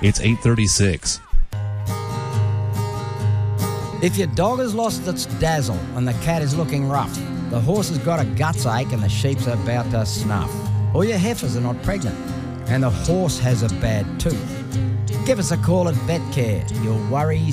It's 8:36. If your dog has lost its dazzle and the cat is looking rough, the horse has got a guts ache and the sheep's about to snuff, or your heifers are not pregnant and the horse has a bad tooth, give us a call at VetCare. Your worries